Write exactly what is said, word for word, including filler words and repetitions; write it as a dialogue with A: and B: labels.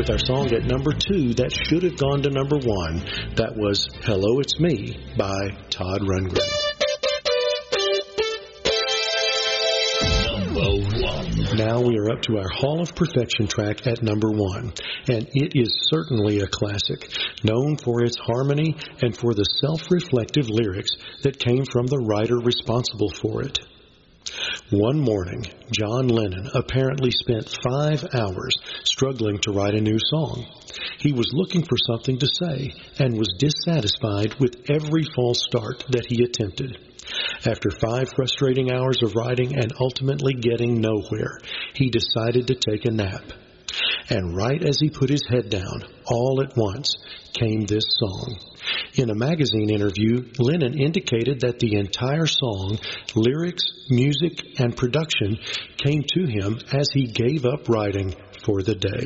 A: with our song at number two that should have gone to number one. That was Hello, It's Me by Todd Rundgren. Now we are up to our Hall of Perfection track at number one, and it is certainly a classic, known for its harmony and for the self-reflective lyrics that came from the writer responsible for it. One morning, John Lennon apparently spent five hours struggling to write a new song. He was looking for something to say and was dissatisfied with every false start that he attempted. After five frustrating hours of writing and ultimately getting nowhere, he decided to take a nap. And right as he put his head down, all at once came this song. In a magazine interview, Lennon indicated that the entire song, lyrics, music, and production came to him as he gave up writing for the day.